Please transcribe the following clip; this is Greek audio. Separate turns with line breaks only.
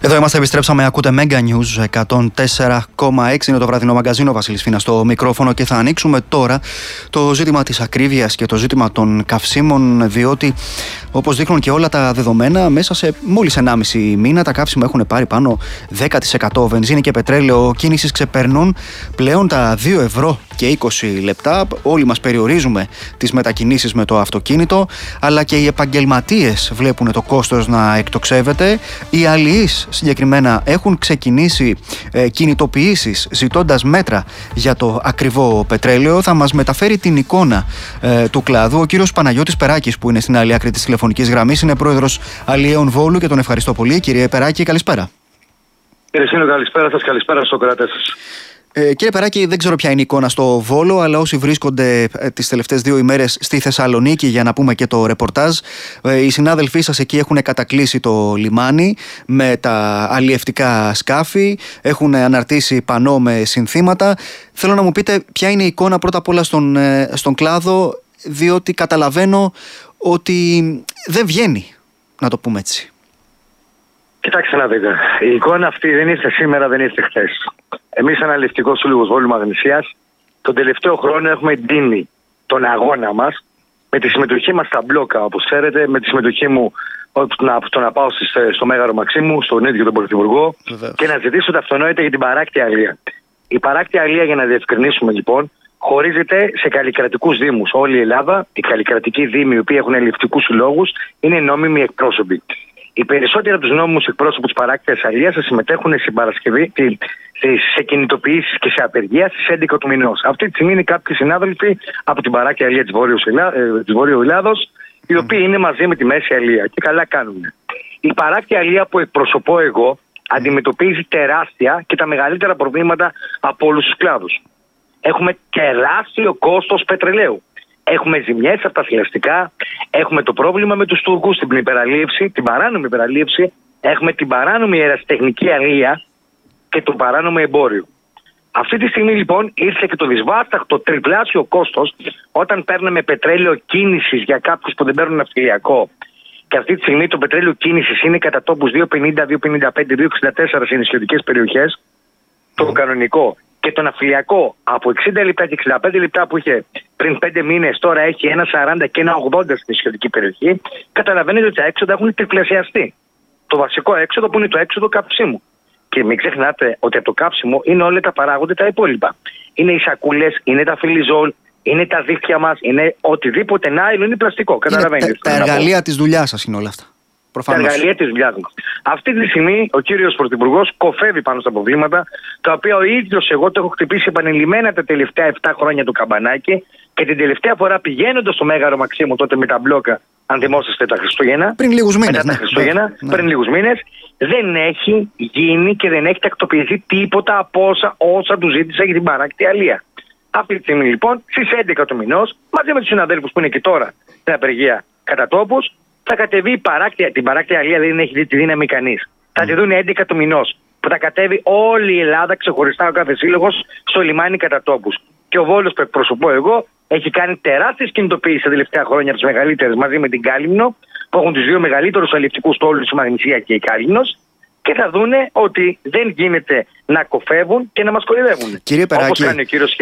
Εδώ είμαστε, επιστρέψαμε. Ακούτε Mega News 104,6. Είναι το βραδινό μαγκαζίνο. Βασίλης Φίνας στο μικρόφωνο και θα ανοίξουμε τώρα το ζήτημα της ακρίβειας και το ζήτημα των καυσίμων, διότι όπως δείχνουν και όλα τα δεδομένα, μέσα σε μόλις 1,5 μήνα τα καύσιμα έχουν πάρει πάνω 10%. Βενζίνη και πετρέλαιο κίνησης ξεπερνούν πλέον τα 2 ευρώ και 20 λεπτά. Όλοι μας περιορίζουμε τις μετακινήσεις με το αυτοκίνητο, αλλά και οι επαγγελματίες βλέπουν το κόστος να εκτοξεύεται. Οι αλληλείς συγκεκριμένα έχουν ξεκινήσει κινητοποιήσεις ζητώντας μέτρα για το ακριβό πετρέλαιο. Θα μας μεταφέρει την εικόνα του κλάδου ο κύριος Παναγιώτης Περάκης, που είναι στην άλλη άκρη της τηλεφωνικής γραμμής. Είναι πρόεδρος Αλλιέων Βόλου και τον ευχαριστώ πολύ. Κύριε Περάκη, καλησπέρα.
Κύριε Σύνο, καλησπέρα σας, καλησπέρα στους κρατές σας.
Κύριε Περάκη, δεν ξέρω ποια είναι η εικόνα στο Βόλο, αλλά όσοι βρίσκονται τις τελευταίες 2 ημέρες στη Θεσσαλονίκη, για να πούμε και το ρεπορτάζ, οι συνάδελφοί σας εκεί έχουν κατακλείσει το λιμάνι με τα αλλιευτικά σκάφη, έχουν αναρτήσει πανό με συνθήματα. Θέλω να μου πείτε ποια είναι η εικόνα πρώτα απ' όλα στον κλάδο, διότι καταλαβαίνω ότι δεν βγαίνει, να το πούμε έτσι.
Κοιτάξτε να δείτε, η εικόνα αυτή δεν ήρθε σήμερα, δεν ήρθε χθες. Εμείς, σαν Αλλιευτικός Σύλλογος Βόλου Μαγνησίας, τον τελευταίο χρόνο έχουμε εντείνει τον αγώνα μας με τη συμμετοχή μας στα μπλόκα, όπως ξέρετε, με τη συμμετοχή μου το να πάω στο Μέγαρο Μαξίμου, στον ίδιο τον Πρωθυπουργό, και να ζητήσω τα αυτονόητα για την παράκτη αλία. Η παράκτη αλία, για να διευκρινίσουμε λοιπόν, χωρίζεται σε καλλικρατικούς δήμους. Όλη η Ελλάδα, οι καλλικρατικοί δήμοι, οι οποίοι έχουν αλλιευτικούς συλλόγους, είναι νόμιμοι εκπρόσωποι. Οι περισσότεροι από τους νόμιμους εκπρόσωπους της παράκτειας αλίας θα συμμετέχουν στην Παρασκευή σε κινητοποιήσεις και σε απεργία στις 11 του μηνός. Αυτή τη στιγμή είναι κάποιοι συνάδελφοι από την παράκτεια αλία της Βόρειου Ελλάδος, οι οποίοι είναι μαζί με τη Μέση Αλία και καλά κάνουν. Η παράκτεια αλία που εκπροσωπώ εγώ αντιμετωπίζει τεράστια και τα μεγαλύτερα προβλήματα από όλους τους κλάδους. Έχουμε τεράστιο κόστος πετρελαίου. Έχουμε ζημιές από τα θηλαστικά, έχουμε το πρόβλημα με τους Τούρκους, την υπεραλίευση, την παράνομη υπεραλίευση, έχουμε την παράνομη αεραστεχνική αλία και το παράνομο εμπόριο. Αυτή τη στιγμή λοιπόν ήρθε και το δυσβάσταχτο τριπλάσιο κόστος όταν παίρνουμε πετρέλαιο κίνησης για κάποιους που δεν παίρνουν ναυτιλιακό. Και αυτή τη στιγμή το πετρέλαιο κίνησης είναι κατά τόπους 2,50, 2,55, 2,64 σε νησιωτικές περιοχές, το κανονικό. Και το ναυτιλιακό από 60 λεπτά και 65 λεπτά που είχε πριν 5 μήνες, τώρα έχει 1,40 και 1,80 στην νησιωτική περιοχή. Καταλαβαίνετε ότι τα έξοδα έχουν τριπλασιαστεί. Το βασικό έξοδο που είναι το έξοδο καυσίμου. Και μην ξεχνάτε ότι από το καύσιμο είναι όλα τα παράγονται τα υπόλοιπα. Είναι οι σακούλες, είναι τα φιλιζόλ, είναι τα δίχτυα μας, είναι οτιδήποτε νάιλον ή πλαστικό. Καταλαβαίνετε.
Τα εργαλεία της δουλειάς σας είναι όλα αυτά. Προφανώς.
Τα εργαλεία της δουλειάς μας. Αυτή τη στιγμή ο κύριος Πρωθυπουργός κοφεύει πάνω στα προβλήματα, τα οποία ο ίδιος εγώ το έχω χτυπήσει επανειλημμένα τα τελευταία 7 χρόνια το καμπανάκι, και την τελευταία φορά πηγαίνοντας στο Μέγαρο Μαξίμου τότε με τα μπλόκα, αν θυμόσαστε τα Χριστούγεννα.
Πριν λίγους μήνες.
Μετά τα Χριστούγεννα, πριν λίγους μήνες, δεν έχει γίνει και δεν έχει τακτοποιηθεί τίποτα από όσα του ζήτησα για την παράκτη αλία. Αυτή τη στιγμή λοιπόν, στις 11 του μηνός, μαζί με τους συναδέλφους που είναι και τώρα στην απεργία κατά τόπους, θα κατεβεί την παράκτη αλία, δεν έχει δει τη δύναμη κανείς. Θα τη δουν 11 του μηνός, που θα κατέβει όλη η Ελλάδα ξεχωριστά, ο κάθε σύλλογος, στο λιμάνι κατά τόπους. Και ο Βόλος που εκπροσωπώ εγώ έχει κάνει τεράστιες κινητοποιήσεις τα τελευταία χρόνια, από τις μεγαλύτερες, μαζί με την Κάλυμνο, που έχουν τους 2 μεγαλύτερους αλλιευτικούς στόλους, η Μαγνησία και η Κάλυμνος, και θα δούνε ότι δεν γίνεται να κοφεύουν και να μας κορυδεύουν.
Κύριε Περάκη,
όπως κάνει ο κύριος